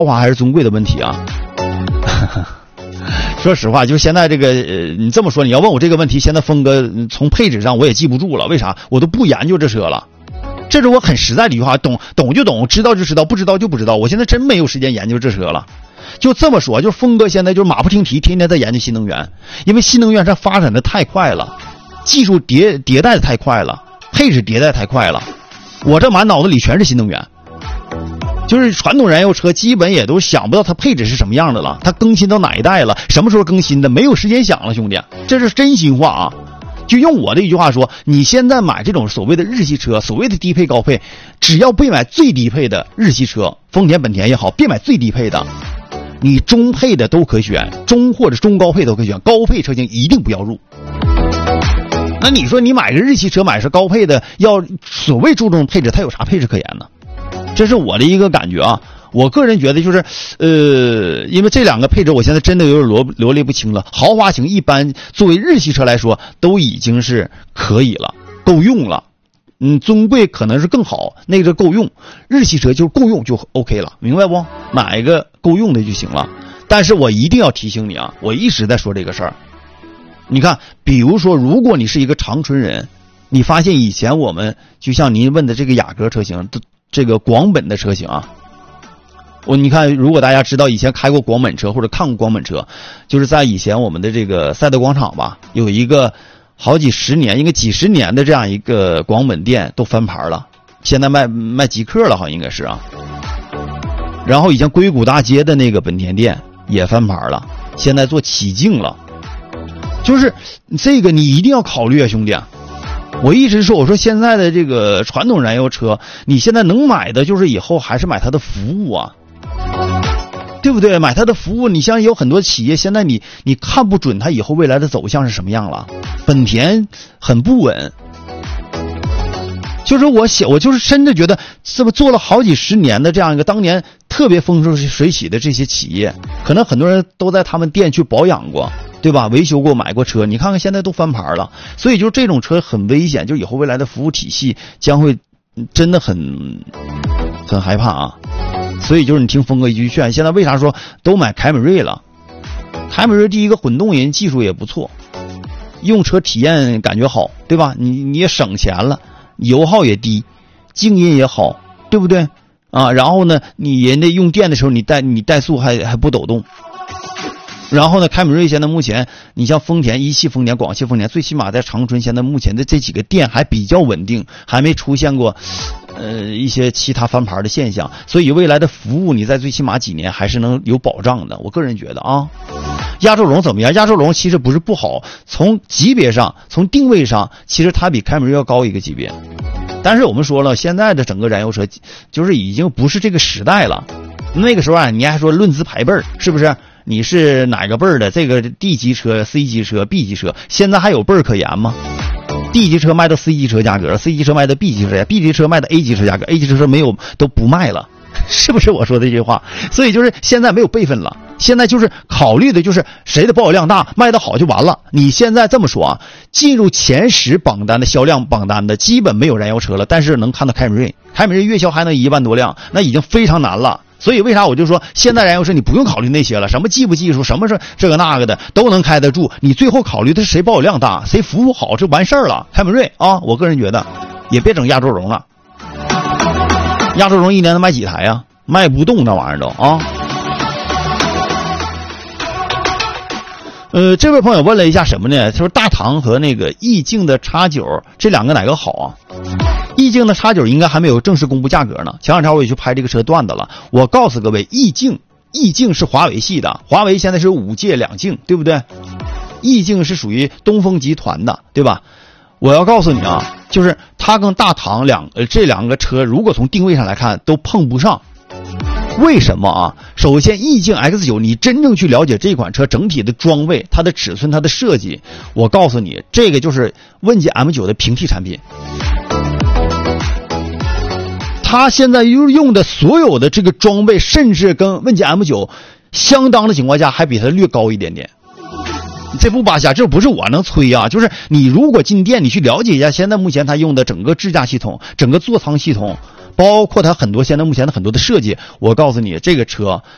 华还是尊贵的问题啊。说实话，就是现在这个你这么说，你要问我这个问题，现在峰哥从配置上我也记不住了，为啥？我都不研究这车了。这是我很实在的一句话，懂就懂，知道就知道，不知道就不知道。我现在真没有时间研究这车了。就这么说，就是峰哥现在就是马不停蹄，天天在研究新能源，因为新能源它发展的太快了，技术迭代的太快了，配置迭代太快了。我这满脑子里全是新能源。就是传统燃油车基本也都想不到它配置是什么样的了，它更新到哪一代了，什么时候更新的，没有时间想了，兄弟，这是真心话啊！就用我的一句话说，你现在买这种所谓的日系车，所谓的低配高配，只要别买最低配的日系车，丰田本田也好，别买最低配的，你中配的都可选，中或者中高配都可选，高配车型一定不要入。那你说你买个日系车，买是高配的，要所谓注重配置，它有啥配置可言呢？这是我的一个感觉啊，我个人觉得就是，因为这两个配置我现在真的有点罗列不清了。豪华型一般作为日系车来说都已经是可以了，够用了。尊贵可能是更好，那个够用，日系车就够用就 OK 了，明白不？买一个够用的就行了。但是我一定要提醒你啊，我一直在说这个事儿。你看，比如说，如果你是一个长春人，你发现以前我们就像您问的这个雅阁车型，这个广本的车型啊，你看，如果大家知道以前开过广本车或者看过广本车，就是在以前我们的这个赛德广场吧，有一个好几十年，应该几十年的这样一个广本店都翻牌了，现在卖极客了，好像应该是啊。然后以前硅谷大街的那个本田店也翻牌了，现在做启境了。就是这个你一定要考虑啊，兄弟。我一直说，我说现在的这个传统燃油车，你现在能买的就是以后还是买它的服务啊，对不对？买它的服务，你像有很多企业现在你看不准它以后未来的走向是什么样了。本田很不稳，就是我就是真的觉得，这么做了好几十年的这样一个当年特别风生水起的这些企业，可能很多人都在他们店去保养过。对吧？维修过，买过车，你看看现在都翻牌了，所以就是这种车很危险，就以后未来的服务体系将会真的很害怕啊。所以就是你听峰哥一句劝，现在为啥说都买凯美瑞了？凯美瑞第一个混动人技术也不错，用车体验感觉好，对吧？你也省钱了，油耗也低，静音也好，对不对啊？然后呢，你人家用电的时候你怠速还不抖动。然后呢，凯美瑞现在目前，你像丰田、一汽丰田、广汽丰田，最起码在长春现在目前的这几个店还比较稳定，还没出现过一些其他翻牌的现象，所以未来的服务你在最起码几年还是能有保障的。我个人觉得啊，亚洲龙怎么样？亚洲龙其实不是不好，从级别上、从定位上，其实它比凯美瑞要高一个级别。但是我们说了，现在的整个燃油车就是已经不是这个时代了。那个时候啊，你还说论资排辈儿，是不是？你是哪个辈儿的？这个 D 级车、C 级车、B 级车，现在还有辈儿可言吗 ？D 级车卖到 C 级车价格 ，C 级车卖到 B 级车，B 级车卖到 A 级车价格 ，A 级车没有都不卖了，是不是我说的这句话？所以就是现在没有辈分了，现在就是考虑的就是谁的保有量大，卖得好就完了。你现在这么说啊，进入前10榜单的销量榜单的基本没有燃油车了，但是能看到凯美瑞，凯美瑞月销还能1万多辆，那已经非常难了。所以为啥我就说现在燃油车你不用考虑那些了，什么技术，什么是这个那个的都能开得住，你最后考虑的是谁保有量大，谁服务好，就完事儿了。凯美瑞啊，我个人觉得也别整亚洲龙了，亚洲龙一年能卖几台啊？卖不动那玩意儿都啊。这位朋友问了一下什么呢？他说大唐和那个意境的X9这两个哪个好啊？意境的X9应该还没有正式公布价格呢。前两天我也去拍这个车段子了。我告诉各位，意境是华为系的，华为现在是5界2境，对不对？意境是属于东风集团的，对吧？我要告诉你啊，就是它跟大唐这两个车，如果从定位上来看，都碰不上。为什么啊？首先，意境 X9， 你真正去了解这款车整体的装备、它的尺寸、它的设计，我告诉你，这个就是问界 M9 的平替产品。它现在用的所有的这个装备，甚至跟问界 M9 相当的情况下，还比它略高一点点。这不扒瞎，这不是我能吹啊，就是你如果进店，你去了解一下，现在目前它用的整个智驾系统、整个座舱系统，包括它很多现在目前的很多的设计，我告诉你，这个车